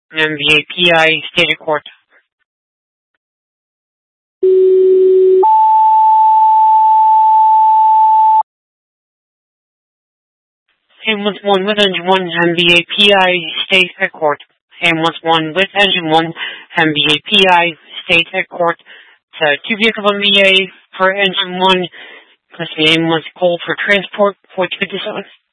MBA PI State Court. Ambulance 1 with engine 1, MBA PI State at Court. Ambulance 1 with engine 1, MBA PI State at Court. It's a 2-vehicle MBA for engine 1, plus the ambulance called for transport. 4 to 57.